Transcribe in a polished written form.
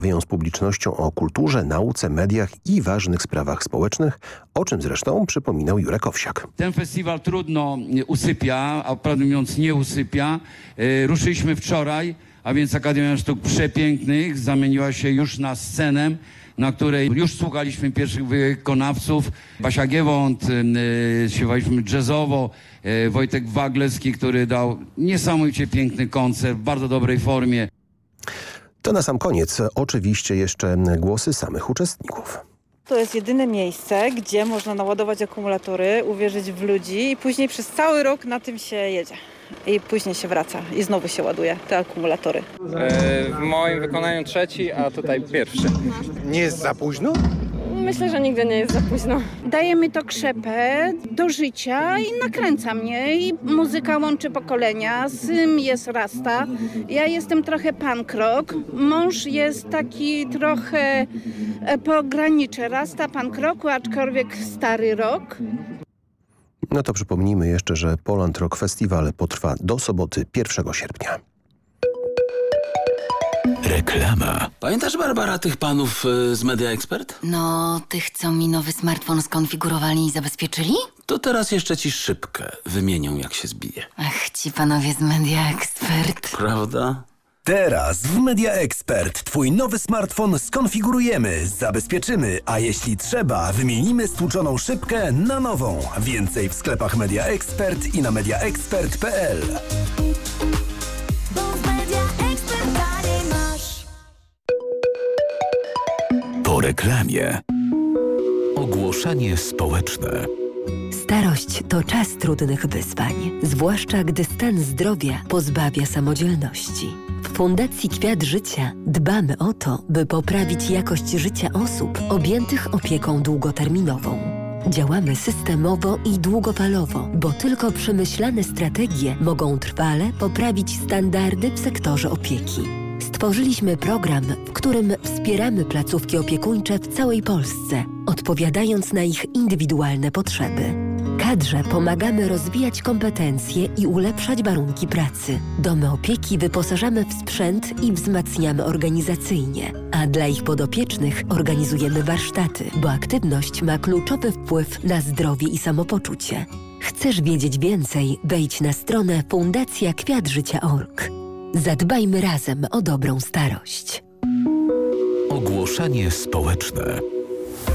z publicznością o kulturze, nauce, mediach i ważnych sprawach społecznych, o czym zresztą przypominał Jurek Owsiak. Ten festiwal trudno usypia, a prawdę mówiąc nie usypia. Ruszyliśmy wczoraj, a więc Akademia Sztuk Przepięknych zamieniła się już na scenę, na której już słuchaliśmy pierwszych wykonawców. Basia Giewont, śpiewaliśmy jazzowo, Wojtek Waglecki, który dał niesamowicie piękny koncert w bardzo dobrej formie. To na sam koniec oczywiście jeszcze głosy samych uczestników. To jest jedyne miejsce, gdzie można naładować akumulatory, uwierzyć w ludzi i później przez cały rok na tym się jedzie. I później się wraca i znowu się ładuje te akumulatory. W moim wykonaniu trzeci, a tutaj pierwszy. Nie jest za późno? Myślę, że nigdy nie jest za późno. Daje mi to krzepę do życia i nakręca mnie. I muzyka łączy pokolenia, syn jest rasta, ja jestem trochę punk rock, mąż jest taki trochę pogranicze rasta punk rocku, aczkolwiek stary rock. No to przypomnijmy jeszcze, że Poland Rock Festival potrwa do soboty 1 sierpnia. Reklama. Pamiętasz, Barbara, tych panów z Media Expert? No, tych, co mi nowy smartfon skonfigurowali i zabezpieczyli? To teraz jeszcze ci szybkę wymienią, jak się zbije. Ach, ci panowie z Media Expert. Prawda? Teraz w Media Expert twój nowy smartfon skonfigurujemy, zabezpieczymy, a jeśli trzeba, wymienimy stłuczoną szybkę na nową. Więcej w sklepach Media Expert i na mediaexpert.pl. Po reklamie. Ogłoszenie społeczne. Starość to czas trudnych wyzwań, zwłaszcza gdy stan zdrowia pozbawia samodzielności. W Fundacji Kwiat Życia dbamy o to, by poprawić jakość życia osób objętych opieką długoterminową. Działamy systemowo i długofalowo, bo tylko przemyślane strategie mogą trwale poprawić standardy w sektorze opieki. Stworzyliśmy program, w którym wspieramy placówki opiekuńcze w całej Polsce, odpowiadając na ich indywidualne potrzeby. Kadrze pomagamy rozwijać kompetencje i ulepszać warunki pracy. Domy opieki wyposażamy w sprzęt i wzmacniamy organizacyjnie, a dla ich podopiecznych organizujemy warsztaty, bo aktywność ma kluczowy wpływ na zdrowie i samopoczucie. Chcesz wiedzieć więcej? Wejdź na stronę fundacjakwiatżycia.org. Zadbajmy razem o dobrą starość. Ogłoszenie społeczne.